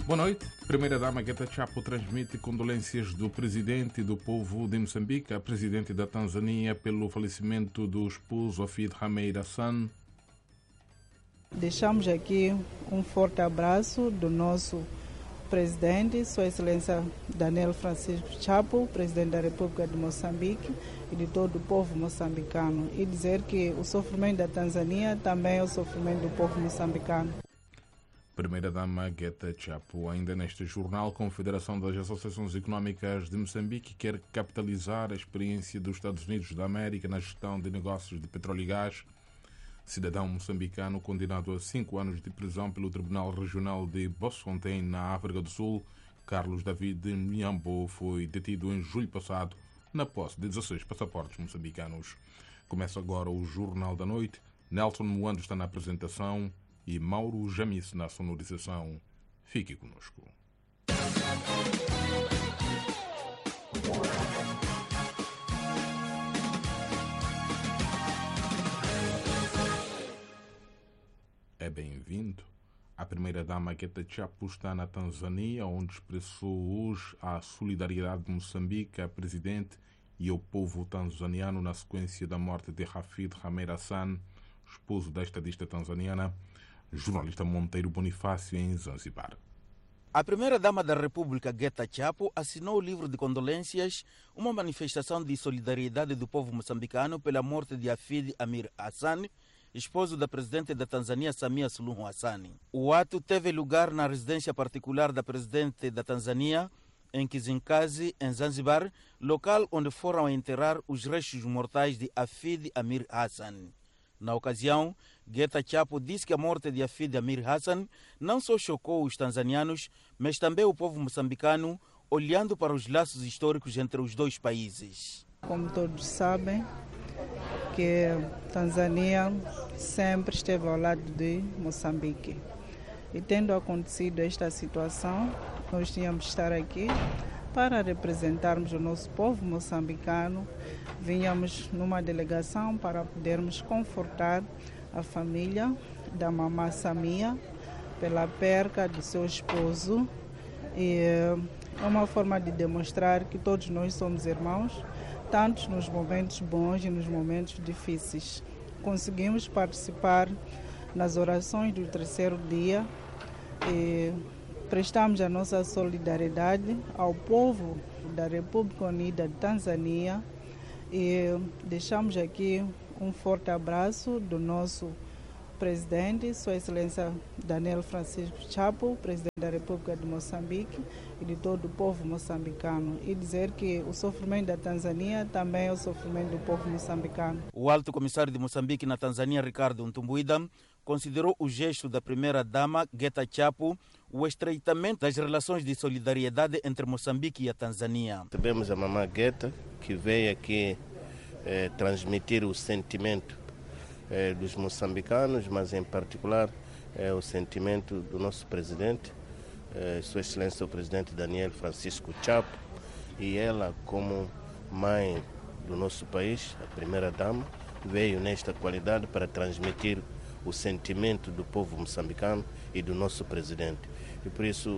Boa noite. Primeira-Dama Geta Chapo transmite condolências do presidente e do povo de Moçambique à presidente da Tanzânia pelo falecimento do esposo Hafid Hameid Hassan. Deixamos aqui um forte abraço do nosso presidente, Sua Excelência Daniel Francisco Chapo, presidente da República de Moçambique, e de todo o povo moçambicano. E dizer que o sofrimento da Tanzânia também é o sofrimento do povo moçambicano. Primeira-Dama Geta Chapo, ainda neste jornal, a Confederação das Associações Económicas de Moçambique quer capitalizar a experiência dos Estados Unidos da América na gestão de negócios de petróleo e gás. Cidadão moçambicano condenado a 5 anos de prisão pelo Tribunal Regional de Bossfontein, na África do Sul, Carlos David Miambo, foi detido em julho passado na posse de 16 passaportes moçambicanos. Começa agora o Jornal da Noite. Nelson Moando está na apresentação e Mauro Jamice na sonorização. Fique conosco. É bem-vindo. A primeira-dama Geta Chapo está na Tanzânia, onde expressou hoje a solidariedade de Moçambique à presidente e ao povo tanzaniano na sequência da morte de Hafid Hameid Hassan, esposo da estadista tanzaniana, jornalista Monteiro Bonifácio, em Zanzibar. A primeira-dama da República, Geta Chapo, assinou o livro de condolências, uma manifestação de solidariedade do povo moçambicano pela morte de Hafid Hameid Hassan, esposo da presidente da Tanzânia, Samia Suluhu Hassan. O ato teve lugar na residência particular da presidente da Tanzânia, em Kizimkazi, em Zanzibar, local onde foram enterrar os restos mortais de Hafid Hameid Hassan. Na ocasião, Geta Chapo disse que a morte de Hafid Hameid Hassan não só chocou os tanzanianos, mas também o povo moçambicano, olhando para os laços históricos entre os dois países. Como todos sabem, que a Tanzânia sempre esteve ao lado de Moçambique. E tendo acontecido esta situação, nós tínhamos de estar aqui para representarmos o nosso povo moçambicano. Vínhamos numa delegação para podermos confortar a família da mamã Samia pela perca do seu esposo. E é uma forma de demonstrar que todos nós somos irmãos, tanto nos momentos bons e nos momentos difíceis. Conseguimos participar nas orações do terceiro dia e prestamos a nossa solidariedade ao povo da República Unida de Tanzânia e deixamos aqui um forte abraço do nosso presidente, Sua Excelência Daniel Francisco Chapo, presidente da República de Moçambique, e de todo o povo moçambicano. E dizer que o sofrimento da Tanzânia também é o sofrimento do povo moçambicano. O alto comissário de Moçambique na Tanzânia, Ricardo Ntumbuida, considerou o gesto da primeira-dama, Geta Chapo, o estreitamento das relações de solidariedade entre Moçambique e a Tanzânia. Recebemos a mamã Geta, que veio aqui transmitir o sentimento dos moçambicanos, mas em particular o sentimento do nosso presidente, Sua Excelência o presidente Daniel Francisco Chapo, e ela, como mãe do nosso país, a primeira-dama, veio nesta qualidade para transmitir o sentimento do povo moçambicano e do nosso presidente. E por isso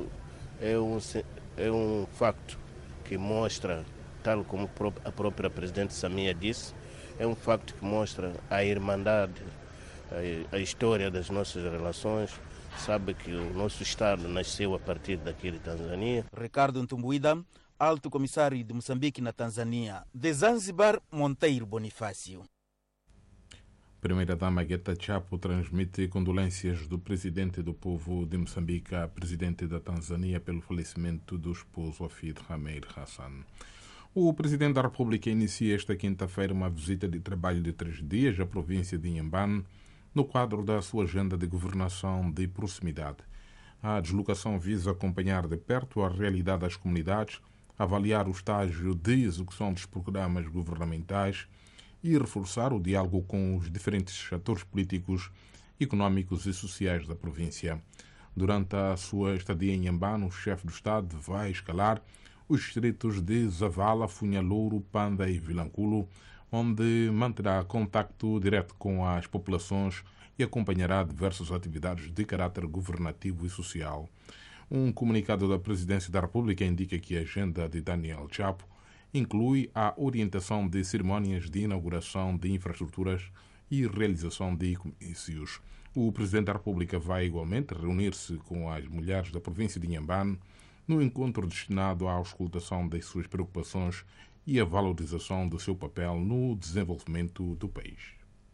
é um facto que mostra, tal como a própria presidente Samia disse, é um facto que mostra a irmandade, a história das nossas relações. Sabe que o nosso Estado nasceu a partir daqui de Tanzânia. Ricardo Ntumbuida, alto comissário de Moçambique na Tanzânia. De Zanzibar, Monteiro Bonifácio. Primeira-dama Geta Chapo transmite condolências do presidente do povo de Moçambique à presidente da Tanzânia pelo falecimento do esposo Hafid Hameid Hassan. O presidente da República inicia esta quinta-feira uma visita de trabalho de 3 dias à província de Inhambane, no quadro da sua agenda de governação de proximidade. A deslocação visa acompanhar de perto a realidade das comunidades, avaliar o estágio de execução dos programas governamentais e reforçar o diálogo com os diferentes atores políticos, económicos e sociais da província. Durante a sua estadia em Inhambane, o chefe do Estado vai escalar os distritos de Zavala, Funhalouro, Panda e Vilanculo, onde manterá contacto direto com as populações e acompanhará diversas atividades de caráter governativo e social. Um comunicado da Presidência da República indica que a agenda de Daniel Chapo inclui a orientação de cerimônias de inauguração de infraestruturas e realização de comícios. O Presidente da República vai igualmente reunir-se com as mulheres da província de Inhambane no encontro destinado à auscultação das suas preocupações e à valorização do seu papel no desenvolvimento do país.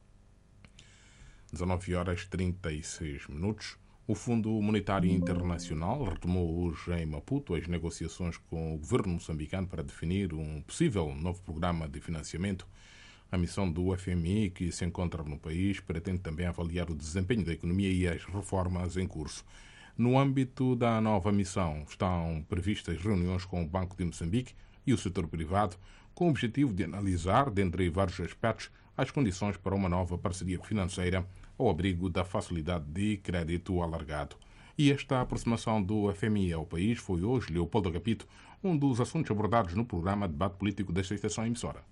19h36. O Fundo Monetário Internacional retomou hoje em Maputo as negociações com o governo moçambicano para definir um possível novo programa de financiamento. A missão do FMI, que se encontra no país, pretende também avaliar o desempenho da economia e as reformas em curso. No âmbito da nova missão, estão previstas reuniões com o Banco de Moçambique e o setor privado, com o objetivo de analisar, dentre vários aspectos, as condições para uma nova parceria financeira ao abrigo da facilidade de crédito alargado. E esta aproximação do FMI ao país foi hoje, Leopoldo Agapito, um dos assuntos abordados no programa de debate político desta estação emissora.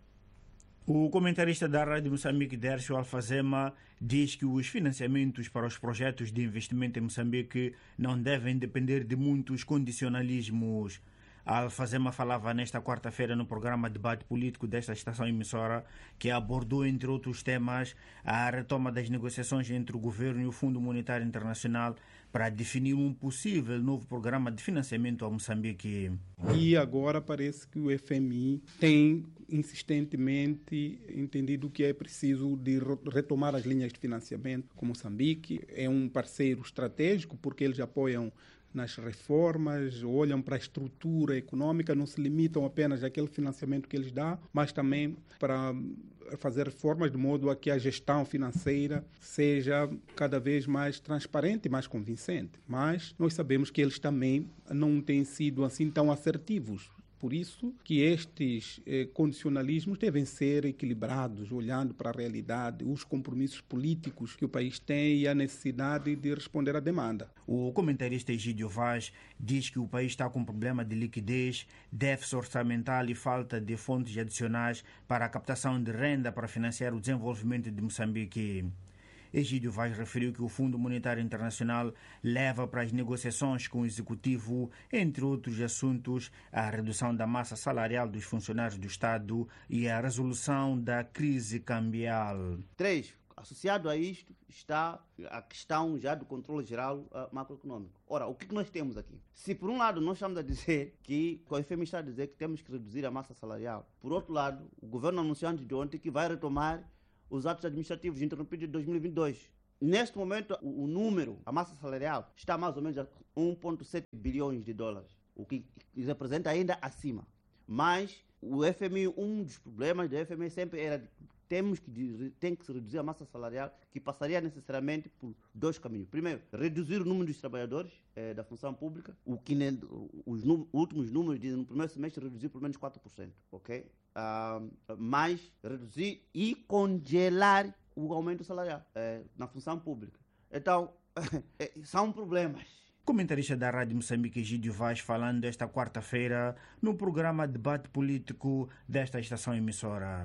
O comentarista da Rádio Moçambique, Dércio Alfazema, diz que os financiamentos para os projetos de investimento em Moçambique não devem depender de muitos condicionalismos. Alfazema falava nesta quarta-feira no programa Debate Político desta estação emissora, que abordou, entre outros temas, a retoma das negociações entre o governo e o Fundo Monetário Internacional para definir um possível novo programa de financiamento a Moçambique. E agora parece que o FMI tem insistentemente entendido que é preciso de retomar as linhas de financiamento com Moçambique. É um parceiro estratégico porque eles apoiam nas reformas, olham para a estrutura econômica, não se limitam apenas àquele financiamento que eles dão, mas também para fazer reformas de modo a que a gestão financeira seja cada vez mais transparente e mais convincente. Mas nós sabemos que eles também não têm sido assim tão assertivos. Por isso que estes condicionalismos devem ser equilibrados, olhando para a realidade, os compromissos políticos que o país tem e a necessidade de responder à demanda. O comentarista Egídio Vaz diz que o país está com um problema de liquidez, déficit orçamental e falta de fontes adicionais para a captação de renda para financiar o desenvolvimento de Moçambique. Egídio Vaz referiu que o Fundo Monetário Internacional leva para as negociações com o Executivo, entre outros assuntos, a redução da massa salarial dos funcionários do Estado e a resolução da crise cambial. 3. Associado a isto está a questão já do controle geral macroeconômico. Ora, o que nós temos aqui? Se por um lado nós estamos a dizer que o FMI está a dizer que temos que reduzir a massa salarial, por outro lado, o governo anunciou antes de ontem que vai retomar os atos administrativos interrompidos de 2022. Neste momento, o número, a massa salarial, está mais ou menos a 1,7 bilhões de dólares, o que representa ainda acima. Mas o FMI, um dos problemas do FMI sempre era tem que se reduzir a massa salarial, que passaria necessariamente por dois caminhos. Primeiro, reduzir o número dos trabalhadores da função pública, o que os últimos números dizem no primeiro semestre reduzir por menos 4%, ok? Mais reduzir e congelar o aumento salarial na função pública. Então, são problemas. Comentarista da Rádio Moçambique, Egídio Vaz, falando esta quarta-feira no programa Debate Político desta estação emissora.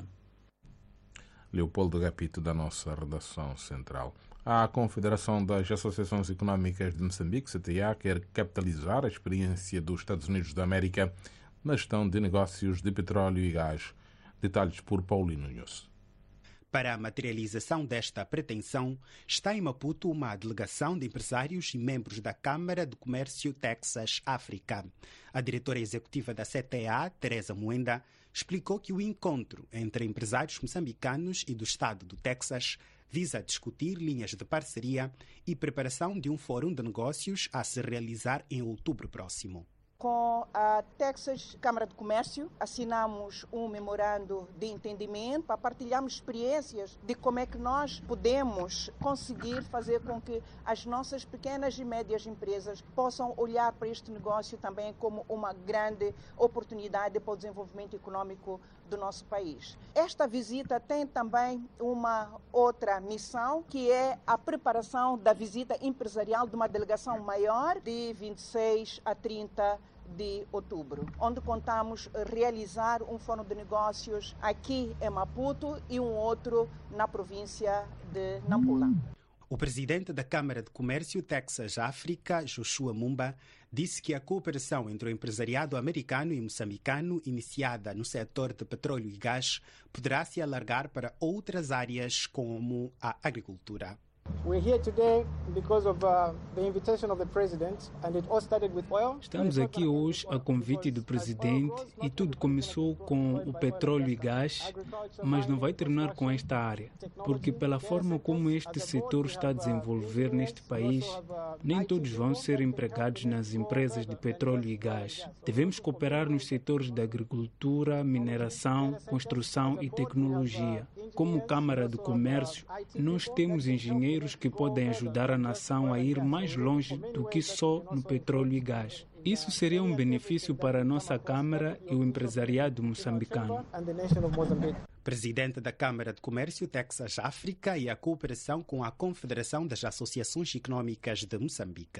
Leopoldo Agapito, da nossa redação central. A Confederação das Associações Económicas de Moçambique, CTA, quer capitalizar a experiência dos Estados Unidos da América na gestão de negócios de petróleo e gás. Detalhes por Paulino Nunes. Para a materialização desta pretensão, está em Maputo uma delegação de empresários e membros da Câmara de Comércio Texas-África. A diretora executiva da CTA, Teresa Moenda, explicou que o encontro entre empresários moçambicanos e do estado do Texas visa discutir linhas de parceria e preparação de um fórum de negócios a se realizar em outubro próximo. Com a Texas Câmara de Comércio, assinamos um memorando de entendimento para partilharmos experiências de como é que nós podemos conseguir fazer com que as nossas pequenas e médias empresas possam olhar para este negócio também como uma grande oportunidade para o desenvolvimento econômico do nosso país. Esta visita tem também uma outra missão, que é a preparação da visita empresarial de uma delegação maior de 26 a 30 de outubro, onde contamos realizar um fórum de negócios aqui em Maputo e um outro na província de Nampula. O presidente da Câmara de Comércio Texas África, Joshua Mumba, disse que a cooperação entre o empresariado americano e moçambicano, iniciada no setor de petróleo e gás, poderá se alargar para outras áreas como a agricultura. Estamos aqui hoje a convite do presidente e tudo começou com o petróleo e gás, mas não vai terminar com esta área, porque pela forma como este setor está a desenvolver neste país, nem todos vão ser empregados nas empresas de petróleo e gás. Devemos cooperar nos setores da agricultura, mineração, construção e tecnologia. Como Câmara de Comércio, nós temos engenheiros que podem ajudar a nação a ir mais longe do que só no petróleo e gás. Isso seria um benefício para a nossa Câmara e o empresariado moçambicano. Presidente da Câmara de Comércio Texas África e a cooperação com a Confederação das Associações Económicas de Moçambique.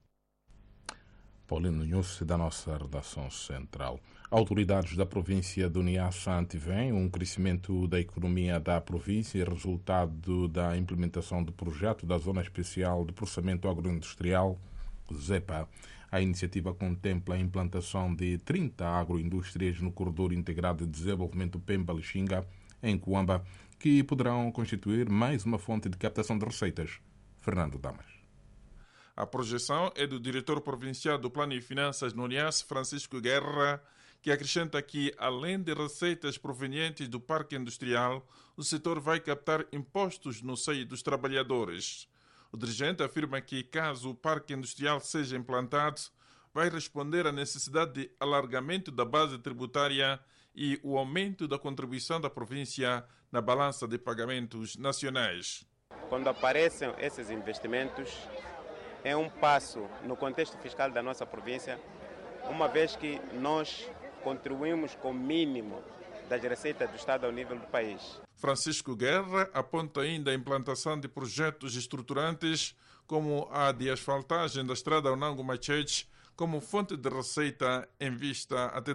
Paulino Nunes, da nossa redação central. Autoridades da província do Niassa antevêm um crescimento da economia da província, resultado da implementação do projeto da Zona Especial de Processamento Agroindustrial, ZEPA. A iniciativa contempla a implantação de 30 agroindústrias no Corredor Integrado de Desenvolvimento Pemba-Lixinga, em Coamba, que poderão constituir mais uma fonte de captação de receitas. Fernando Damas. A projeção é do diretor provincial do Plano e Finanças no Niassa, Francisco Guerra, que acrescenta que, além de receitas provenientes do parque industrial, o setor vai captar impostos no seio dos trabalhadores. O dirigente afirma que, caso o parque industrial seja implantado, vai responder à necessidade de alargamento da base tributária e o aumento da contribuição da província na balança de pagamentos nacionais. Quando aparecem esses investimentos, é um passo no contexto fiscal da nossa província, uma vez que nós contribuímos com o mínimo das receitas do Estado ao nível do país. Francisco Guerra aponta ainda a implantação de projetos estruturantes, como a de asfaltagem da estrada Onango-Machete, como fonte de receita em vista até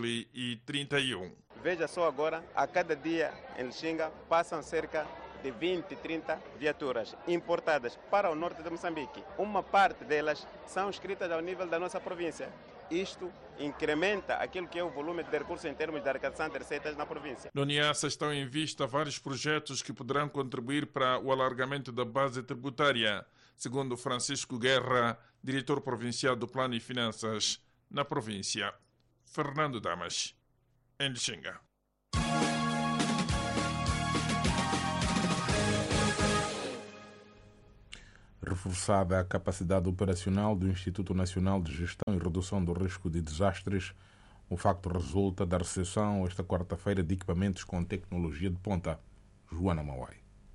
2031. Veja só agora, a cada dia em Lixinga passam cerca de 20, 30 viaturas importadas para o norte de Moçambique. Uma parte delas são inscritas ao nível da nossa província. Isto incrementa aquilo que é o volume de recursos em termos de arrecadação de receitas na província. No Niassa estão em vista vários projetos que poderão contribuir para o alargamento da base tributária, segundo Francisco Guerra, diretor provincial do Plano e Finanças na província. Fernando Damas, em Lixinga. Reforçada a capacidade operacional do Instituto Nacional de Gestão e Redução do Risco de Desastres, o facto resulta da recepção esta quarta-feira de equipamentos com tecnologia de ponta. Joana Mauai.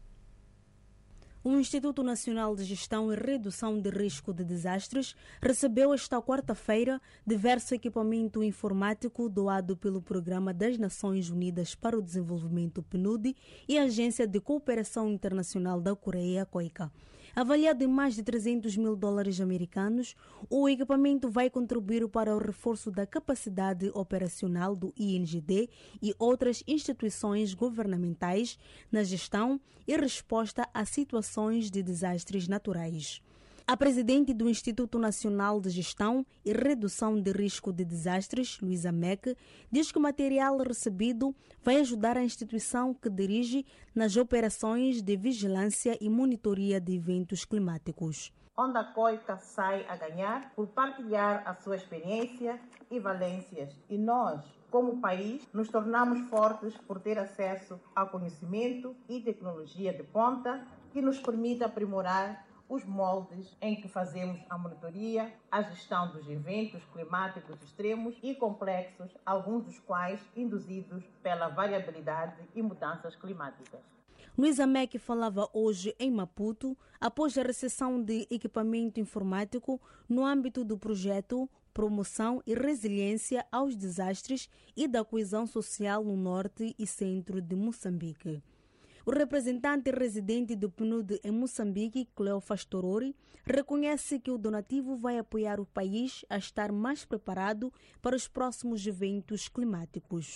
O Instituto Nacional de Gestão e Redução de Risco de Desastres recebeu esta quarta-feira diverso equipamento informático doado pelo Programa das Nações Unidas para o Desenvolvimento PNUD e a Agência de Cooperação Internacional da Coreia, COICA. Avaliado em mais de $300 mil americanos, o equipamento vai contribuir para o reforço da capacidade operacional do INGD e outras instituições governamentais na gestão e resposta a situações de desastres naturais. A presidente do Instituto Nacional de Gestão e Redução de Risco de Desastres, Luísa Meck, diz que o material recebido vai ajudar a instituição que dirige nas operações de vigilância e monitoria de eventos climáticos. Onde a COICA sai a ganhar por partilhar a sua experiência e valências. E nós, como país, nos tornamos fortes por ter acesso ao conhecimento e tecnologia de ponta que nos permite aprimorar os moldes em que fazemos a monitoria, a gestão dos eventos climáticos extremos e complexos, alguns dos quais induzidos pela variabilidade e mudanças climáticas. Luísa Meck falava hoje em Maputo, após a recepção de equipamento informático no âmbito do projeto Promoção e Resiliência aos Desastres e da Coesão Social no Norte e Centro de Moçambique. O representante residente do PNUD em Moçambique, Cleofas Torori, reconhece que o donativo vai apoiar o país a estar mais preparado para os próximos eventos climáticos.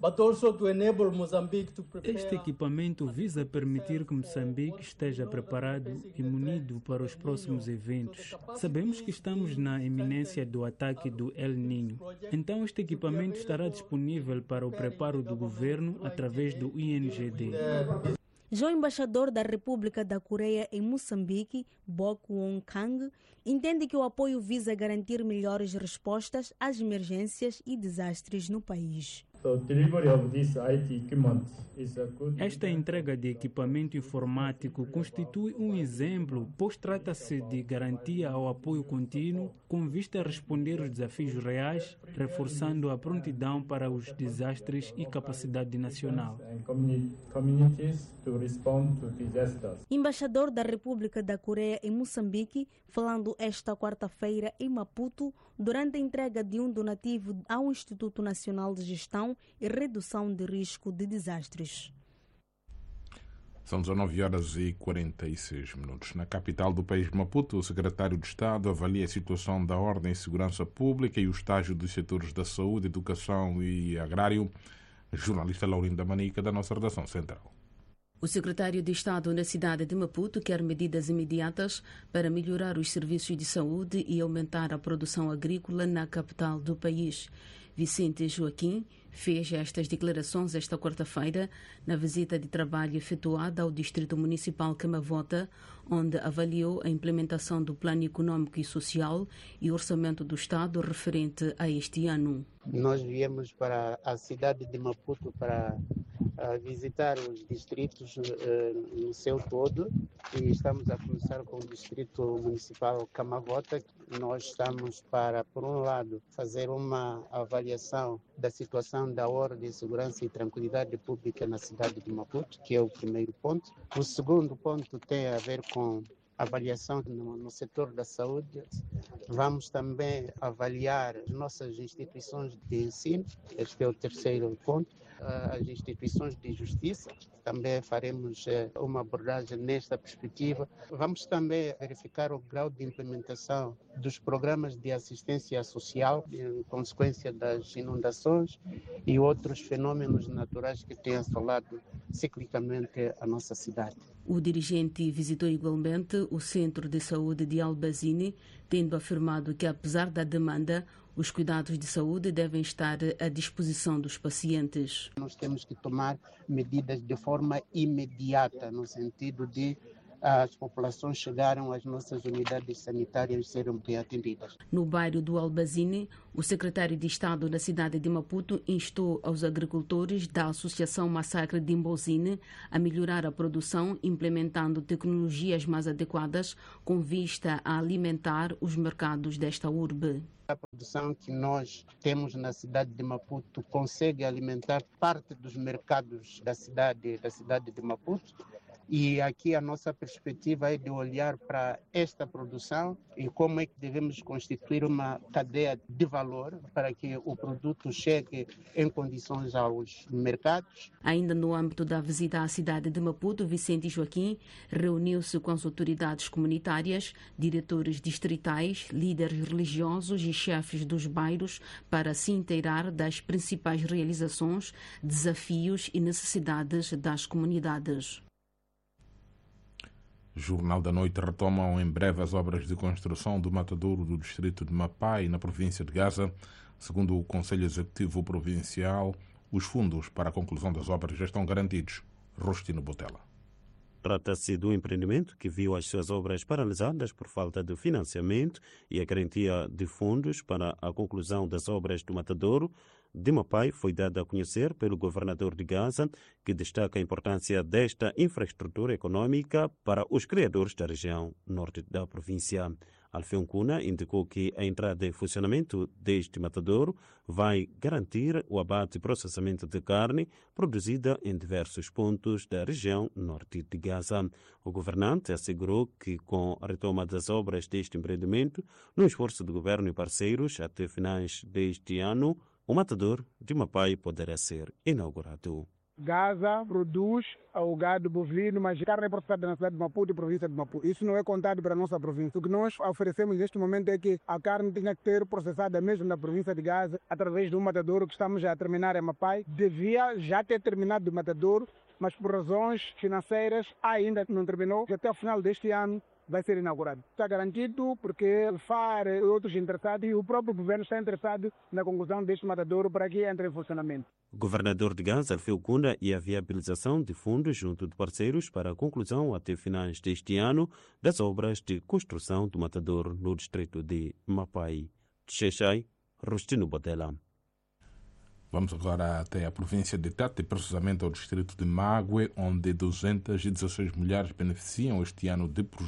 Este equipamento visa permitir que Moçambique esteja preparado e munido para os próximos eventos. Sabemos que estamos na iminência do ataque do El Niño. Então este equipamento estará disponível para o preparo do governo através do INGD. Já o embaixador da República da Coreia em Moçambique, Bok Won-kang, entende que o apoio visa garantir melhores respostas às emergências e desastres no país. Esta entrega de equipamento informático constitui um exemplo, pois trata-se de garantia ao apoio contínuo com vista a responder aos desafios reais, reforçando a prontidão para os desastres e capacidade nacional. Embaixador da República da Coreia em Moçambique, falando esta quarta-feira em Maputo, durante a entrega de um donativo ao Instituto Nacional de Gestão e Redução de Risco de Desastres. São 19h46. Na capital do país, Maputo, o secretário de Estado avalia a situação da ordem e segurança pública e o estágio dos setores da saúde, educação e agrário. Jornalista Laurinda Manica, da nossa redação central. O secretário de Estado na cidade de Maputo quer medidas imediatas para melhorar os serviços de saúde e aumentar a produção agrícola na capital do país. Vicente Joaquim fez estas declarações esta quarta-feira na visita de trabalho efetuada ao Distrito Municipal Camavota, onde avaliou a implementação do Plano Econômico e Social e Orçamento do Estado referente a este ano. Nós viemos para a cidade de Maputo para visitar os distritos no seu todo e estamos a começar com o Distrito Municipal Camavota. Nós estamos para, por um lado, fazer uma avaliação da situação da ordem, segurança e tranquilidade pública na cidade de Maputo, que é o primeiro ponto. O segundo ponto tem a ver com avaliação no setor da saúde. Vamos também avaliar as nossas instituições de ensino, este é o terceiro ponto, as instituições de justiça. Também faremos uma abordagem nesta perspectiva. Vamos também verificar o grau de implementação dos programas de assistência social em consequência das inundações e outros fenômenos naturais que têm assolado ciclicamente a nossa cidade. O dirigente visitou igualmente o Centro de Saúde de Albazine, tendo afirmado que, apesar da demanda, os cuidados de saúde devem estar à disposição dos pacientes. Nós temos que tomar medidas de forma imediata, no sentido de as populações chegaram às nossas unidades sanitárias e serem bem atendidas. No bairro do Albazine, o secretário de Estado da cidade de Maputo instou aos agricultores da Associação Massacre de Imbozine a melhorar a produção, implementando tecnologias mais adequadas com vista a alimentar os mercados desta urbe. A produção que nós temos na cidade de Maputo consegue alimentar parte dos mercados da cidade de Maputo. E aqui a nossa perspectiva é de olhar para esta produção e como é que devemos constituir uma cadeia de valor para que o produto chegue em condições aos mercados. Ainda no âmbito da visita à cidade de Maputo, Vicente Joaquim reuniu-se com as autoridades comunitárias, diretores distritais, líderes religiosos e chefes dos bairros para se inteirar das principais realizações, desafios e necessidades das comunidades. Jornal da Noite retomam em breve as obras de construção do matadouro do distrito de Mapai, na província de Gaza. Segundo o Conselho Executivo Provincial, os fundos para a conclusão das obras já estão garantidos. Rostino Botella. Trata-se do empreendimento que viu as suas obras paralisadas por falta de financiamento e a garantia de fundos para a conclusão das obras do matadouro de Mapai foi dada a conhecer pelo governador de Gaza, que destaca a importância desta infraestrutura econômica para os criadores da região norte da província. Alfeu Cuna indicou que a entrada em funcionamento deste matadouro vai garantir o abate e processamento de carne produzida em diversos pontos da região norte de Gaza. O governante assegurou que, com a retoma das obras deste empreendimento, no esforço do governo e parceiros até finais deste ano, o matadouro de Mapai poderá ser inaugurado. Gaza produz o gado bovino, mas a carne é processada na cidade de Maputo e província de Maputo. Isso não é contado para a nossa província. O que nós oferecemos neste momento é que a carne tenha que ser processada mesmo na província de Gaza, através de um matadouro que estamos a terminar em Mapai. Devia já ter terminado o matadouro, mas por razões financeiras ainda não terminou. Até o final deste ano vai ser inaugurado. Está garantido porque o FAR e outros interessados e o próprio governo está interessado na conclusão deste matadouro para que entre em funcionamento. O governador de Gaza, Alfeu Kunda, e a viabilização de fundos junto de parceiros para a conclusão até finais deste ano das obras de construção do matadouro no distrito de Mapai. Xexai, Rostino Botela. Vamos agora até a província de Tete, precisamente ao distrito de Mague, onde 216 mulheres beneficiam este ano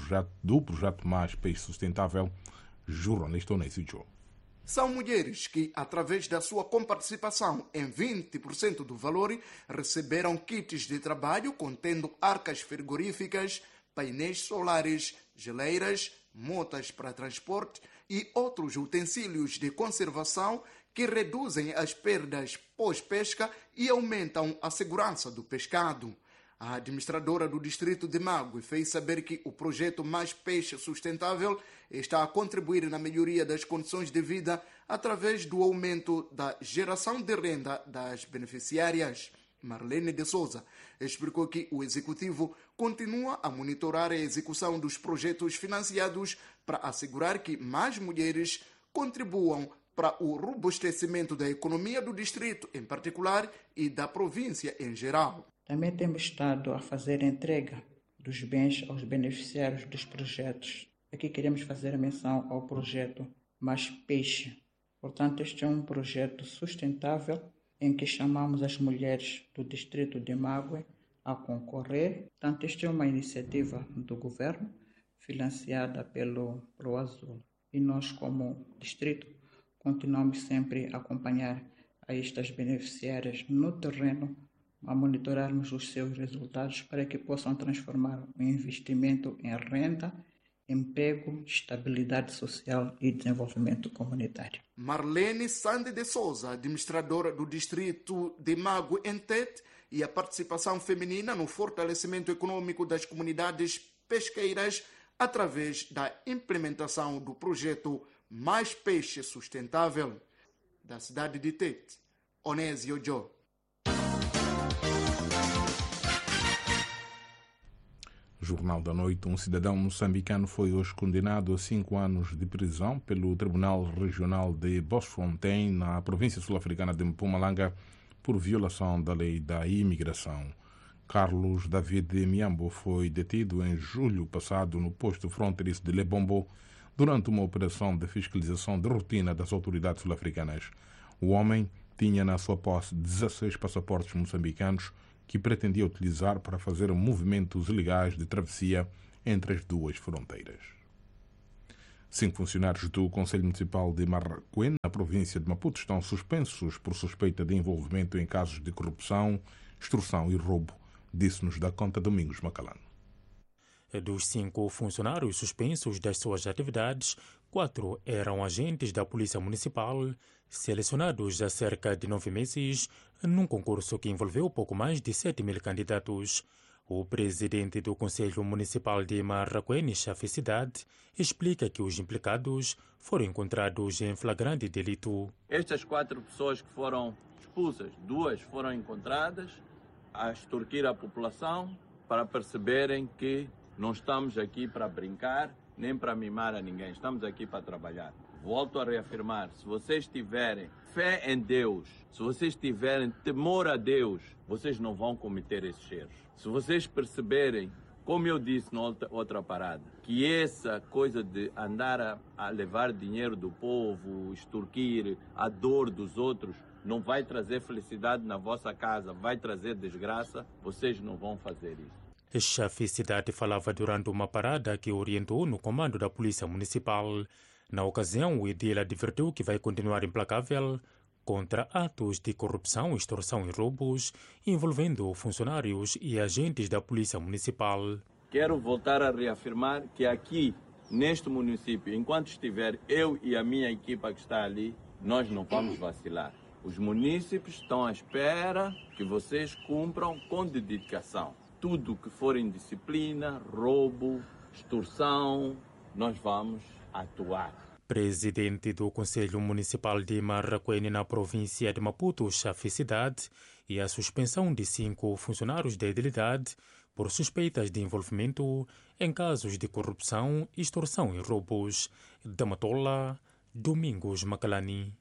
do projeto Mais Peixe Sustentável. Jornalista Onésio Joe. São mulheres que, através da sua comparticipação em 20% do valor, receberam kits de trabalho contendo arcas frigoríficas, painéis solares, geleiras, motas para transporte e outros utensílios de conservação que reduzem as perdas pós-pesca e aumentam a segurança do pescado. A administradora do distrito de Mague fez saber que o projeto Mais Peixe Sustentável está a contribuir na melhoria das condições de vida através do aumento da geração de renda das beneficiárias. Marlene de Souza explicou que o executivo continua a monitorar a execução dos projetos financiados para assegurar que mais mulheres contribuam para o robustecimento da economia do distrito em particular e da província em geral. Também temos estado a fazer entrega dos bens aos beneficiários dos projetos. Aqui queremos fazer menção ao projeto Mais Peixe. Portanto, este é um projeto sustentável em que chamamos as mulheres do distrito de Mague a concorrer. Portanto, esta é uma iniciativa do governo financiada pelo ProAzul. E nós, como distrito, continuamos sempre a acompanhar a estas beneficiárias no terreno, a monitorarmos os seus resultados para que possam transformar o investimento em renda, emprego, estabilidade social e desenvolvimento comunitário. Marlene Sande de Souza, administradora do distrito de Mague em Tete, e a participação feminina no fortalecimento econômico das comunidades pesqueiras através da implementação do projeto Mais Peixe Sustentável. Da cidade de Tete, Onésio Joe. Jornal da Noite. Um cidadão moçambicano foi hoje condenado a 5 anos de prisão pelo Tribunal Regional de Bosfontein, na província sul-africana de Mpumalanga, por violação da lei da imigração. Carlos David Miambo foi detido em julho passado no posto fronteiriço de Lebombo durante uma operação de fiscalização de rotina das autoridades sul-africanas. O homem tinha na sua posse 16 passaportes moçambicanos que pretendia utilizar para fazer movimentos ilegais de travessia entre as duas fronteiras. 5 funcionários do Conselho Municipal de Marraquém, na província de Maputo, estão suspensos por suspeita de envolvimento em casos de corrupção, extorsão e roubo, disse-nos da conta Domingos Macalano. Dos 5 funcionários suspensos das suas atividades, 4 eram agentes da Polícia Municipal, selecionados há cerca de 9 meses, num concurso que envolveu pouco mais de 7.000 candidatos. O presidente do Conselho Municipal de Marraquém, Cidade, explica que os implicados foram encontrados em flagrante delito. Estas 4 pessoas que foram expulsas, 2 foram encontradas a extorquir a população para perceberem que não estamos aqui para brincar nem para mimar a ninguém, estamos aqui para trabalhar. Volto a reafirmar, se vocês tiverem fé em Deus, se vocês tiverem temor a Deus, vocês não vão cometer esses erros. Se vocês perceberem, como eu disse na outra parada, que essa coisa de andar a levar dinheiro do povo, extorquir a dor dos outros, não vai trazer felicidade na vossa casa, vai trazer desgraça, vocês não vão fazer isso. Cidade falava durante uma parada que orientou no comando da Polícia Municipal. Na ocasião, o edil advertiu que vai continuar implacável contra atos de corrupção, extorsão e roubos envolvendo funcionários e agentes da Polícia Municipal. Quero voltar a reafirmar que aqui, neste município, enquanto estiver eu e a minha equipa que está ali, nós não vamos vacilar. Os munícipes estão à espera que vocês cumpram com dedicação. Tudo que for indisciplina, roubo, extorsão, nós vamos atuar. Presidente do Conselho Municipal de Marraquene, na província de Maputo, chefe cidade, e a suspensão de 5 funcionários da idilidade por suspeitas de envolvimento em casos de corrupção, extorsão e roubos. Da Matola, Domingos Macalani.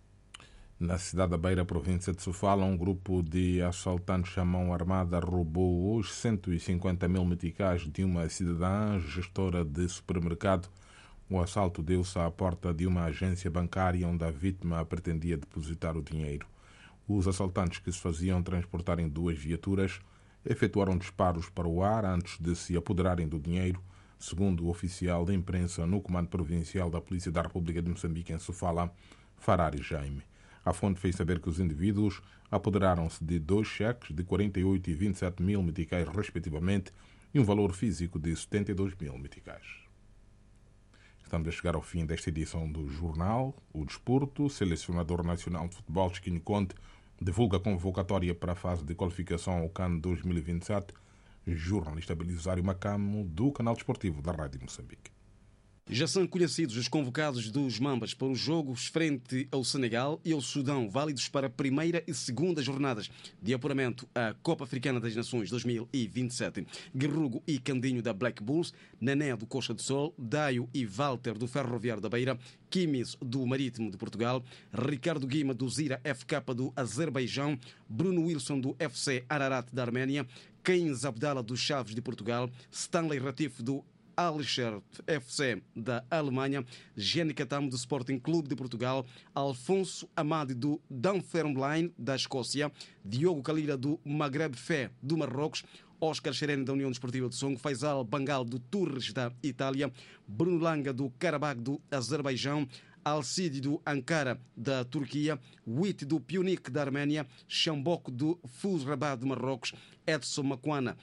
Na cidade da Beira, província de Sofala, um grupo de assaltantes à mão armada roubou os 150 mil meticais de uma cidadã gestora de supermercado. O assalto deu-se à porta de uma agência bancária onde a vítima pretendia depositar o dinheiro. Os assaltantes, que se faziam transportar em 2 viaturas, efetuaram disparos para o ar antes de se apoderarem do dinheiro, segundo o oficial da imprensa no Comando Provincial da Polícia da República de Moçambique, em Sofala, Farari Jaime. A fonte fez saber que os indivíduos apoderaram-se de 2 cheques de 48 e 27 mil meticais, respectivamente, e um valor físico de 72 mil meticais. Estamos a chegar ao fim desta edição do jornal. O Desporto, selecionador nacional de futebol, Chiquinho Conde, divulga a convocatória para a fase de qualificação ao CAN 2027. Jornalista Belisário Macamo, do canal desportivo da Rádio Moçambique. Já são conhecidos os convocados dos Mambas para os jogos frente ao Senegal e ao Sudão, válidos para a primeira e segunda jornadas de apuramento à Copa Africana das Nações 2027. Guerrugo e Candinho da Black Bulls, Nané do Costa do Sol, Daio e Walter do Ferroviário da Beira, Kimis do Marítimo de Portugal, Ricardo Guima do Zira FK do Azerbaijão, Bruno Wilson do FC Ararat da Arménia, Keynes Abdala do Chaves de Portugal, Stanley Ratif do Alisher FC da Alemanha, Jenny Katam do Sporting Clube de Portugal, Alfonso Amadi do Dunfermline da Escócia, Diogo Kalira do Maghreb Fé do Marrocos, Oscar Xerene da União Desportiva de Songo, Faisal Bangal do Tours da Itália, Bruno Langa do Karabakh do Azerbaijão, Alcide do Ankara da Turquia, Wit do Pionik da Arménia, Xambok do Fuz Rabat do Marrocos, Edson Makwana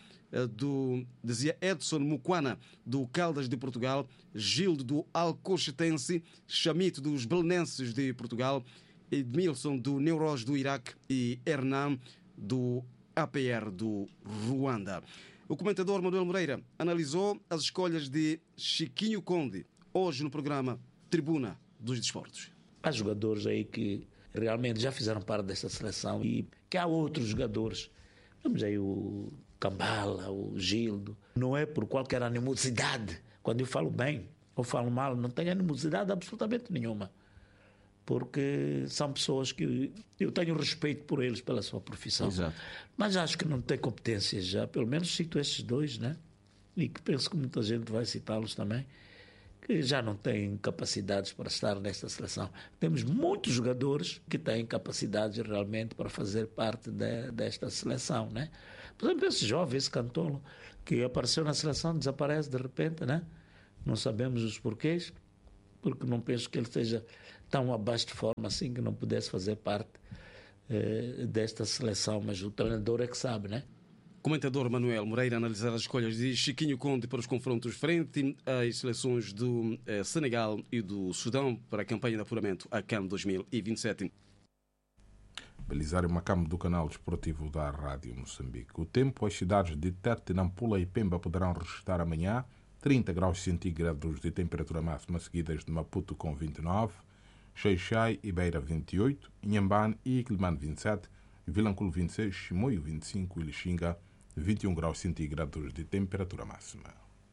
Edson Mukwana do Caldas de Portugal, Gildo do Alcochetense, Chamito dos Belenenses de Portugal, Edmilson do Neuros do Iraque e Hernan do APR do Ruanda. O comentador Manuel Moreira analisou as escolhas de Chiquinho Conde hoje no programa Tribuna dos Desportos. Há jogadores aí que realmente já fizeram parte desta seleção e que há outros jogadores. Vamos aí o Cambala, o Gildo. Não é por qualquer animosidade. Quando eu falo bem ou falo mal, não tenho animosidade absolutamente nenhuma. Porque são pessoas que eu tenho respeito por eles, pela sua profissão. Exato. Mas acho que não têm competências já. Pelo menos cito esses dois, né? E que penso que muita gente vai citá-los também, que já não têm capacidades para estar nesta seleção. Temos muitos jogadores que têm capacidades realmente para fazer parte desta seleção, né? Por exemplo, esse jovem, esse Cantolo, que apareceu na seleção, desaparece de repente, né? Não sabemos os porquês, porque não penso que ele esteja tão abaixo de forma assim que não pudesse fazer parte desta seleção, mas o treinador é que sabe, né? Comentador Manuel Moreira analisar as escolhas de Chiquinho Conde para os confrontos frente às seleções do Senegal e do Sudão para a campanha de apuramento à CAN 2027. Belisário Macamo, do canal desportivo da Rádio Moçambique. O tempo, as cidades de Tete, Nampula e Pemba poderão registrar amanhã 30 graus centígrados de temperatura máxima, seguidas de Maputo com 29, Xai-Xai e Beira 28, Inhambane e Quilimane 27, Vilanculo 26, Chimoio 25 e Lixinga 21 graus centígrados de temperatura máxima.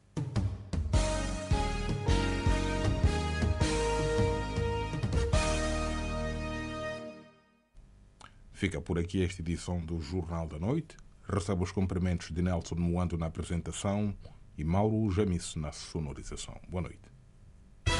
Fica por aqui esta edição do Jornal da Noite. Recebe os cumprimentos de Nelson Moando na apresentação e Mauro Jamice na sonorização. Boa noite.